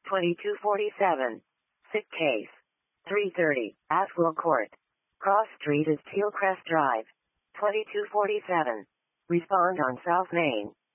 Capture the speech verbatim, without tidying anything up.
twenty-two forty-seven. Sick case. three thirty. Aswell Court. Cross Street is Tealcrest Drive. twenty-two forty-seven. Respond on South Main.